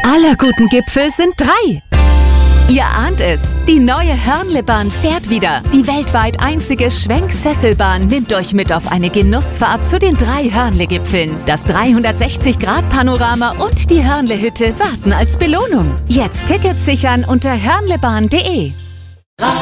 aller guten Gipfel sind 3. Ihr ahnt es, die neue Hörnlebahn fährt wieder. Die weltweit einzige Schwenksesselbahn nimmt euch mit auf eine Genussfahrt zu den 3 Hörnle-Gipfeln. Das 360-Grad-Panorama und die Hörnle-Hütte warten als Belohnung. Jetzt Tickets sichern unter hörnlebahn.de.